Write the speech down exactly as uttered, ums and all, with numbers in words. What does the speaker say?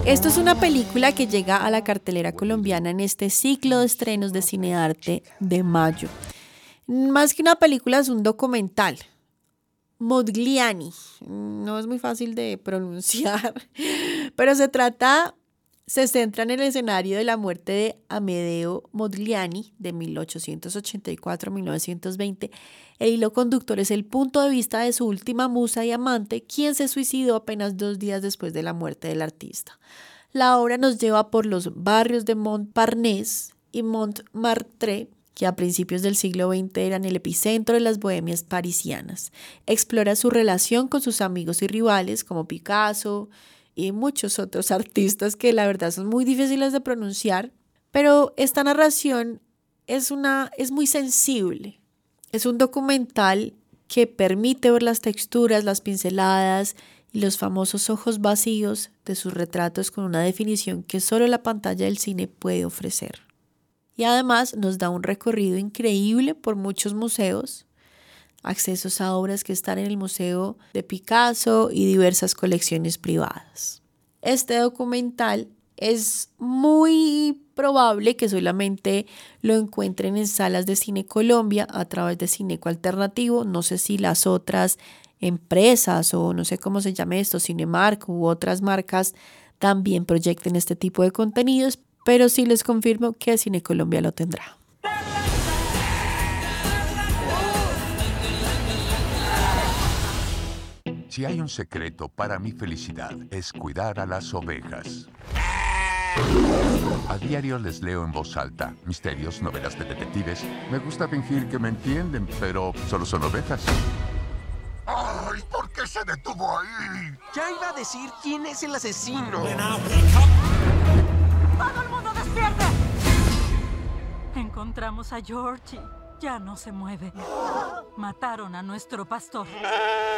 Esto es una película que llega a la cartelera colombiana en este ciclo de estrenos de Cinearte de mayo. Más que una película, es un documental. Modigliani, no es muy fácil de pronunciar, pero se trata, se centra en el escenario de la muerte de Amedeo Modigliani de mil ochocientos ochenta y cuatro a mil novecientos veinte. El hilo conductor es el punto de vista de su última musa y amante, quien se suicidó apenas dos días después de la muerte del artista. La obra nos lleva por los barrios de Montparnasse y Montmartre, que a principios del siglo veinte eran el epicentro de las bohemias parisianas. Explora su relación con sus amigos y rivales como Picasso y muchos otros artistas que la verdad son muy difíciles de pronunciar, pero esta narración es, una, es muy sensible. Es un documental que permite ver las texturas, las pinceladas y los famosos ojos vacíos de sus retratos con una definición que solo la pantalla del cine puede ofrecer. Y además nos da un recorrido increíble por muchos museos, accesos a obras que están en el Museo de Picasso y diversas colecciones privadas. Este documental es muy probable que solamente lo encuentren en salas de Cine Colombia a través de Cineco Alternativo. No sé si las otras empresas o no sé cómo se llame esto, Cinemark u otras marcas también proyecten este tipo de contenidos, pero sí les confirmo que Cine Colombia lo tendrá. Si hay un secreto para mi felicidad, es cuidar a las ovejas. A diario les leo en voz alta misterios, novelas de detectives. Me gusta fingir que me entienden, pero solo son ovejas. ¡Ay! ¿Por qué se detuvo ahí? Ya iba a decir quién es el asesino. ¡Todo el mundo despierte! Encontramos a Georgie. Ya no se mueve. Mataron a nuestro pastor.